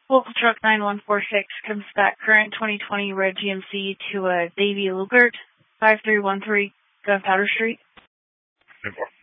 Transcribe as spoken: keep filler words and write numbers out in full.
Local truck nine one four six comes back current twenty twenty red G M C to uh, Davy Lugert, five three one three Gunpowder Street. ten four.